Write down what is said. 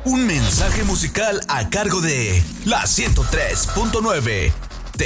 Un mensaje musical a cargo de la 103.9